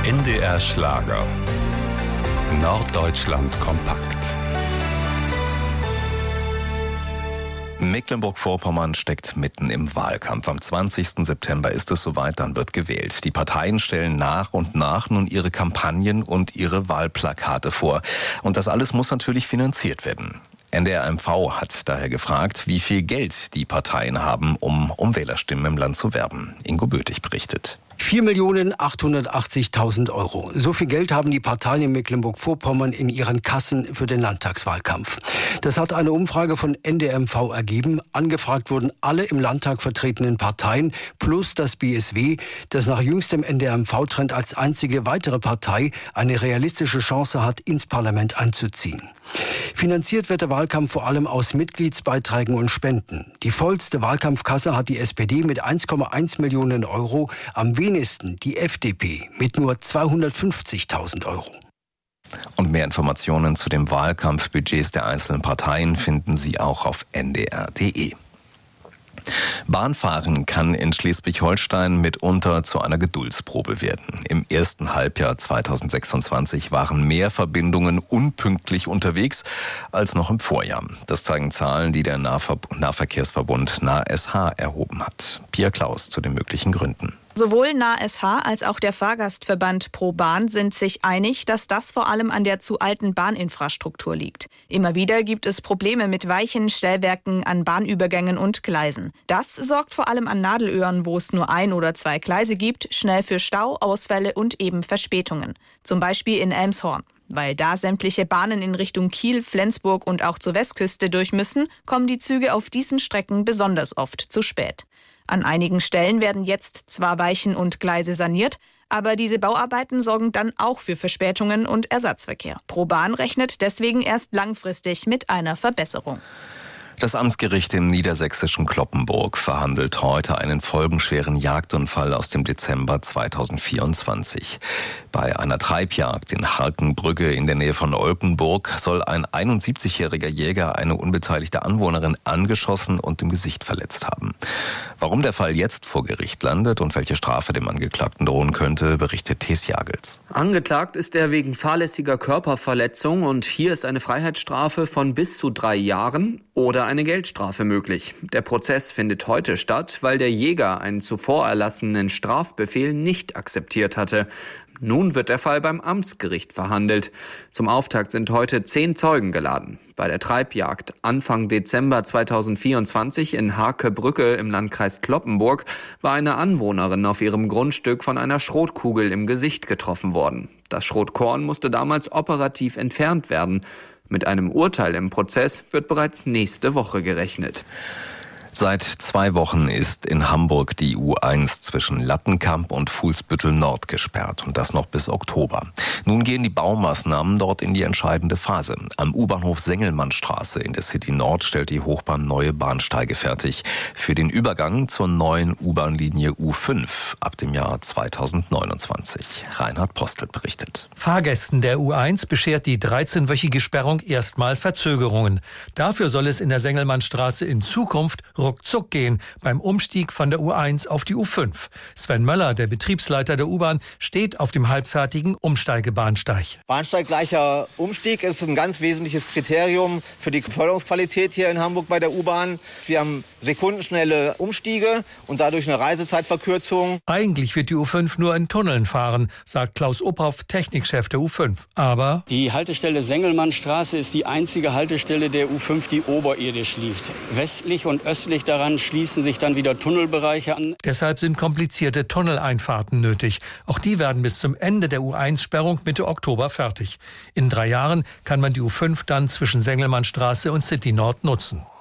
NDR Schlager. Norddeutschland kompakt. Mecklenburg-Vorpommern steckt mitten im Wahlkampf. Am 20. September ist es soweit, dann wird gewählt. Die Parteien stellen nach und nach nun ihre Kampagnen und ihre Wahlplakate vor. Und das alles muss natürlich finanziert werden. NDR MV hat daher gefragt, wie viel Geld die Parteien haben, um Wählerstimmen im Land zu werben. Ingo Böthig berichtet. 4.880.000 Euro. So viel Geld haben die Parteien in Mecklenburg-Vorpommern in ihren Kassen für den Landtagswahlkampf. Das hat eine Umfrage von NDR MV ergeben. Angefragt wurden alle im Landtag vertretenen Parteien plus das BSW, das nach jüngstem NDR MV-Trend als einzige weitere Partei eine realistische Chance hat, ins Parlament einzuziehen. Finanziert wird der Wahlkampf vor allem aus Mitgliedsbeiträgen und Spenden. Die vollste Wahlkampfkasse hat die SPD mit 1,1 Millionen Euro, am wenigsten die FDP mit nur 250.000 Euro. Und mehr Informationen zu den Wahlkampfbudgets der einzelnen Parteien finden Sie auch auf ndr.de. Bahnfahren kann in Schleswig-Holstein mitunter zu einer Geduldsprobe werden. Im ersten Halbjahr 2026 waren mehr Verbindungen unpünktlich unterwegs als noch im Vorjahr. Das zeigen Zahlen, die der Nahverkehrsverbund NahSH erhoben hat. Pia Klaus zu den möglichen Gründen. Sowohl NahSH als auch der Fahrgastverband ProBahn sind sich einig, dass das vor allem an der zu alten Bahninfrastruktur liegt. Immer wieder gibt es Probleme mit Weichen, Stellwerken an Bahnübergängen und Gleisen. Das sorgt vor allem an Nadelöhren, wo es nur 1 oder 2 Gleise gibt, schnell für Stau, Ausfälle und eben Verspätungen. Zum Beispiel in Elmshorn. Weil da sämtliche Bahnen in Richtung Kiel, Flensburg und auch zur Westküste durch müssen, kommen die Züge auf diesen Strecken besonders oft zu spät. An einigen Stellen werden jetzt zwar Weichen und Gleise saniert, aber diese Bauarbeiten sorgen dann auch für Verspätungen und Ersatzverkehr. ProBahn rechnet deswegen erst langfristig mit einer Verbesserung. Das Amtsgericht im niedersächsischen Cloppenburg verhandelt heute einen folgenschweren Jagdunfall aus dem Dezember 2024. Bei einer Treibjagd in Harkenbrücke in der Nähe von Oldenburg soll ein 71-jähriger Jäger eine unbeteiligte Anwohnerin angeschossen und im Gesicht verletzt haben. Warum der Fall jetzt vor Gericht landet und welche Strafe dem Angeklagten drohen könnte, berichtet Thes Jagels. Angeklagt ist er wegen fahrlässiger Körperverletzung und hier ist eine Freiheitsstrafe von bis zu 3 Jahren oder eine Geldstrafe möglich. Der Prozess findet heute statt, weil der Jäger einen zuvor erlassenen Strafbefehl nicht akzeptiert hatte. Nun wird der Fall beim Amtsgericht verhandelt. Zum Auftakt sind heute 10 Zeugen geladen. Bei der Treibjagd Anfang Dezember 2024 in Harkebrücke im Landkreis Cloppenburg war eine Anwohnerin auf ihrem Grundstück von einer Schrotkugel im Gesicht getroffen worden. Das Schrotkorn musste damals operativ entfernt werden. Mit einem Urteil im Prozess wird bereits nächste Woche gerechnet. Seit 2 Wochen ist in Hamburg die U1 zwischen Lattenkamp und Fuhlsbüttel Nord gesperrt und das noch bis Oktober. Nun gehen die Baumaßnahmen dort in die entscheidende Phase. Am U-Bahnhof Sengelmannstraße in der City Nord stellt die Hochbahn neue Bahnsteige fertig für den Übergang zur neuen U-Bahn-Linie U5 ab dem Jahr 2029. Reinhard Postelt berichtet. Fahrgästen der U1 beschert die 13-wöchige Sperrung erstmal Verzögerungen. Dafür soll es in der Sengelmannstraße in Zukunft ruckzuck gehen beim Umstieg von der U1 auf die U5. Sven Möller, der Betriebsleiter der U-Bahn, steht auf dem halbfertigen Umsteigebahnsteig. Bahnsteiggleicher Umstieg ist ein ganz wesentliches Kriterium für die Beförderungsqualität hier in Hamburg bei der U-Bahn. Wir haben sekundenschnelle Umstiege und dadurch eine Reisezeitverkürzung. Eigentlich wird die U5 nur in Tunneln fahren, sagt Klaus Uphoff, Technikchef der U5. Aber die Haltestelle Sengelmannstraße ist die einzige Haltestelle der U5, die oberirdisch liegt. Westlich und östlich daran schließen sich dann wieder Tunnelbereiche an. Deshalb sind komplizierte Tunneleinfahrten nötig. Auch die werden bis zum Ende der U1-Sperrung Mitte Oktober fertig. In 3 Jahren kann man die U5 dann zwischen Sengelmannstraße und City Nord nutzen.